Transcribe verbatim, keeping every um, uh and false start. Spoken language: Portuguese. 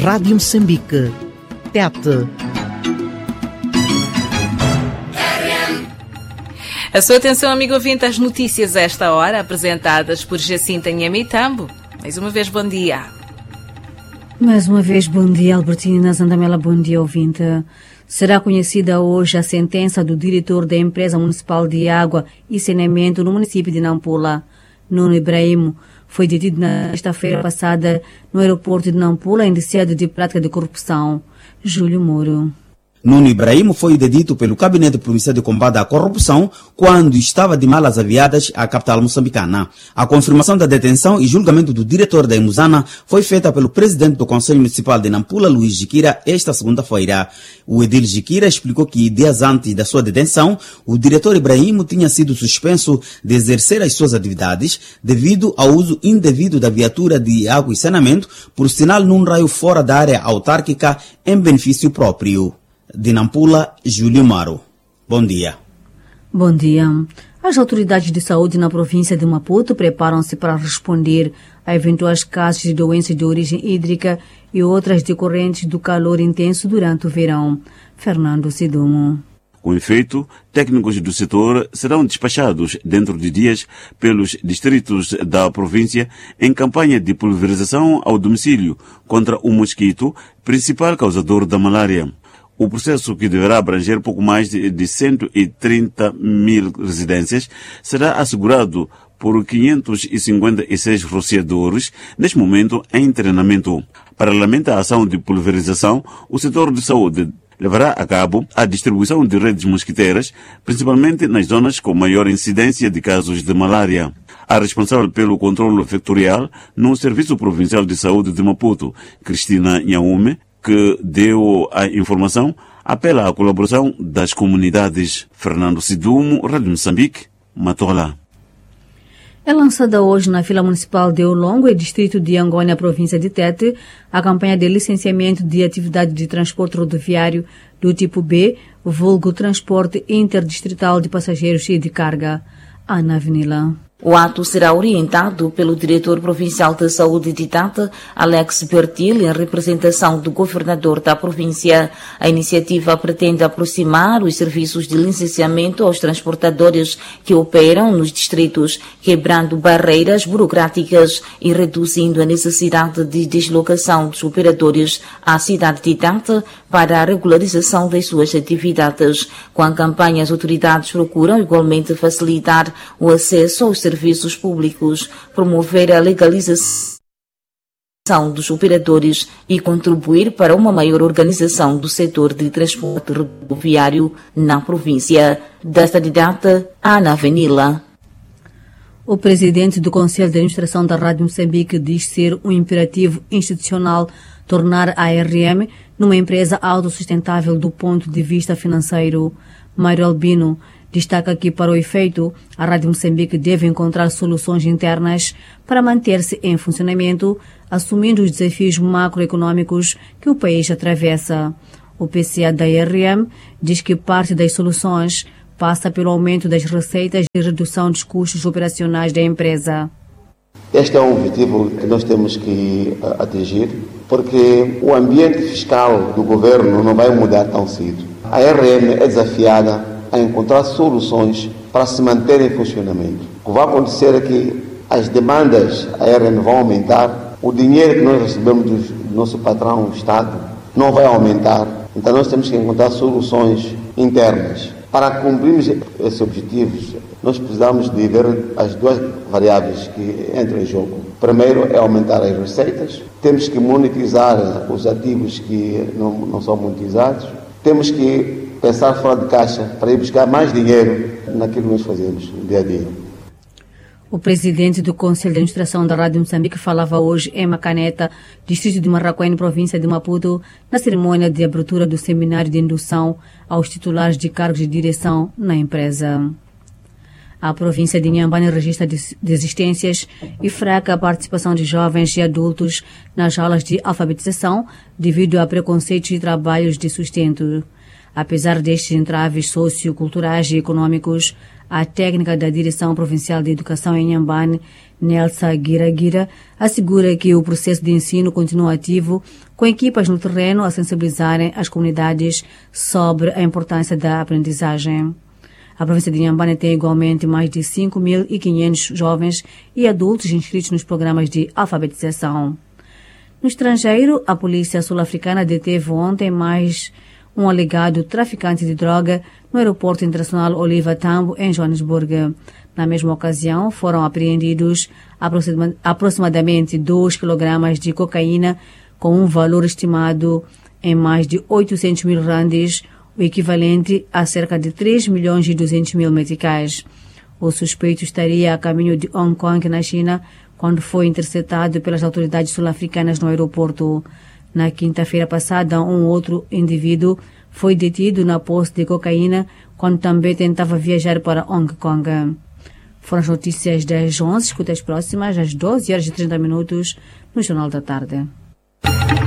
Rádio Moçambique. Tete. A sua atenção, amigo ouvinte, às notícias a esta hora, apresentadas por Jacinta Nhamitambo. Mais uma vez, bom dia. Mais uma vez, bom dia, Albertina Zandamela, bom dia, ouvinte. Será conhecida hoje a sentença do diretor da Empresa Municipal de Água e Saneamento no município de Nampula. Nuno Ibrahim foi detido na sexta-feira passada no aeroporto de Nampula, indiciado de prática de corrupção. Júlio Moro. Nuno Ibrahim foi detido pelo Gabinete Provincial de Combate à Corrupção quando estava de malas aviadas à capital moçambicana. A confirmação da detenção e julgamento do diretor da Emusana foi feita pelo presidente do Conselho Municipal de Nampula, Luís Jiquira, esta segunda-feira. O edil Jiquira explicou que, dias antes da sua detenção, o diretor Ibrahim tinha sido suspenso de exercer as suas atividades devido ao uso indevido da viatura de água e saneamento, por sinal num raio fora da área autárquica em benefício próprio. De Nampula, Júlio Maro. Bom dia. Bom dia. As autoridades de saúde na província de Maputo preparam-se para responder a eventuais casos de doenças de origem hídrica e outras decorrentes do calor intenso durante o verão. Fernando Sidumo. Com efeito, técnicos do setor serão despachados dentro de dias pelos distritos da província em campanha de pulverização ao domicílio contra o mosquito, principal causador da malária. O processo, que deverá abranger pouco mais de cento e trinta mil residências, será assegurado por quinhentos e cinquenta e seis rociadores, neste momento em treinamento. Paralelamente à ação de pulverização, o setor de saúde levará a cabo a distribuição de redes mosquiteiras, principalmente nas zonas com maior incidência de casos de malária. A responsável pelo controle vectorial no Serviço Provincial de Saúde de Maputo, Cristina Nhaume, que deu a informação, apela à colaboração das comunidades. Fernando Sidumo, Rádio Moçambique, Matola. É lançada hoje na Vila Municipal de Olongo e distrito de Angônia, província de Tete, a campanha de licenciamento de atividade de transporte rodoviário do tipo B, vulgo transporte interdistrital de passageiros e de carga. Ana Avenila. O ato será orientado pelo diretor provincial de saúde de Tete, Alex Bertil, em representação do governador da província. A iniciativa pretende aproximar os serviços de licenciamento aos transportadores que operam nos distritos, quebrando barreiras burocráticas e reduzindo a necessidade de deslocação dos operadores à cidade de Tete para a regularização das suas atividades. Com a campanha, as autoridades procuram igualmente facilitar o acesso aos serviços serviços públicos, promover a legalização dos operadores e contribuir para uma maior organização do setor de transporte rodoviário na província. Desta data, Ana Avenila. O presidente do Conselho de Administração da Rádio Moçambique diz ser um imperativo institucional tornar a R M numa empresa autossustentável do ponto de vista financeiro. Mário Albino destaca que, para o efeito, a Rádio Moçambique deve encontrar soluções internas para manter-se em funcionamento, assumindo os desafios macroeconômicos que o país atravessa. O P C A da R M diz que parte das soluções passa pelo aumento das receitas e redução dos custos operacionais da empresa. Este é um objetivo que nós temos que atingir, porque o ambiente fiscal do governo não vai mudar tão cedo. A R M é desafiada a encontrar soluções para se manter em funcionamento. O que vai acontecer é que as demandas da R M vão aumentar, o dinheiro que nós recebemos do nosso patrão, o Estado, não vai aumentar. Então nós temos que encontrar soluções internas. Para cumprirmos esses objetivos, nós precisamos de ver as duas variáveis que entram em jogo. Primeiro é aumentar as receitas, temos que monetizar os ativos que não, não são monetizados, temos que pensar fora de caixa para ir buscar mais dinheiro naquilo que nós fazemos no dia a dia. O presidente do Conselho de Administração da Rádio Moçambique falava hoje em Macaneta, distrito de Marraquém, província de Maputo, na cerimônia de abertura do seminário de indução aos titulares de cargos de direção na empresa. A província de Inhambane registra desistências e fraca participação de jovens e adultos nas aulas de alfabetização devido a preconceitos e trabalhos de sustento. Apesar destes entraves socioculturais e econômicos, a técnica da Direção Provincial de Educação em Inhambane Nelsa Guiraguira assegura que o processo de ensino continua ativo, com equipas no terreno a sensibilizarem as comunidades sobre a importância da aprendizagem. A província de Inhambane tem igualmente mais de cinco mil e quinhentos jovens e adultos inscritos nos programas de alfabetização. No estrangeiro, a polícia sul-africana deteve ontem mais um alegado traficante de droga no aeroporto internacional Oliver Tambo, em Joanesburgo. Na mesma ocasião, foram apreendidos aproxima- aproximadamente dois quilogramas de cocaína com um valor estimado em mais de oitocentos mil randes, o equivalente a cerca de três milhões e duzentos mil meticais. O suspeito estaria a caminho de Hong Kong, na China, quando foi interceptado pelas autoridades sul-africanas no aeroporto. Na quinta-feira passada, um outro indivíduo foi detido na posse de cocaína quando também tentava viajar para Hong Kong. Foram as notícias das onze, escuta as próximas às doze horas e trinta minutos no Jornal da Tarde.